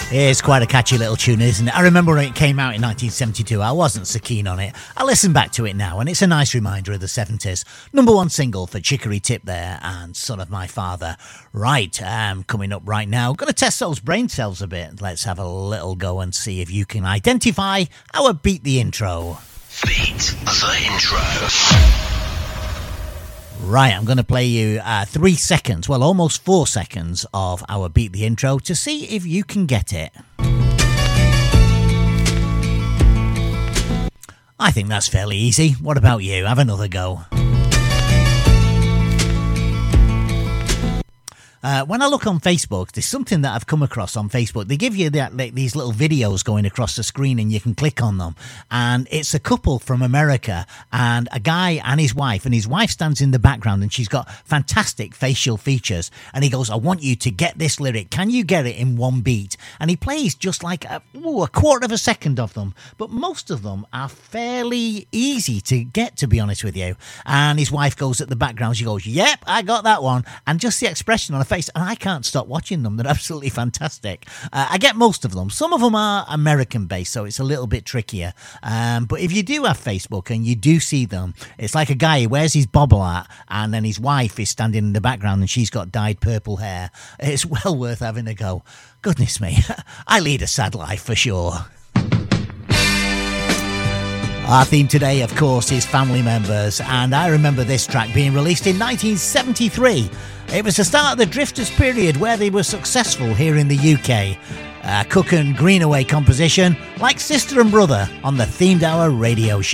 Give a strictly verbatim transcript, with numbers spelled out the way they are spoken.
It's quite a catchy little tune, isn't it? I remember when it came out in nineteen seventy-two, I wasn't so keen on it. I listen back to it now, and it's a nice reminder of the seventies. Number one single for Chicory Tip there, and Son of My Father. Right, um, coming up right now, going to test those brain cells a bit. Let's have a little go and see if you can identify our Beat the Intro. Beat the Intro. Right, I'm going to play you uh, three seconds, well, almost four seconds of our Beat the Intro to see if you can get it. I think that's fairly easy. What about you? Have another go. Uh, when I look on Facebook, there's something that I've come across on Facebook. They give you that, like, these little videos going across the screen and you can click on them. And it's a couple from America and a guy and his wife. And his wife stands in the background and she's got fantastic facial features. And he goes, I want you to get this lyric. Can you get it in one beat? And he plays just like a, ooh, a quarter of a second of them. But most of them are fairly easy to get, to be honest with you. And his wife goes at the background. She goes, yep, I got that one. And just the expression on her face. And I can't stop watching them. They're absolutely fantastic. Uh, I get most of them. Some of them are American-based, so it's a little bit trickier. Um, but if you do have Facebook and you do see them, it's like a guy who wears his bobble hat and then his wife is standing in the background and she's got dyed purple hair. It's well worth having a go. Goodness me, I lead a sad life for sure. Our theme today, of course, is family members, and I remember this track being released in nineteen seventy-three. It was the start of the Drifters period where they were successful here in the U K. Uh, Cook and Greenaway composition, like Sister and Brother on the Themed Hour radio show.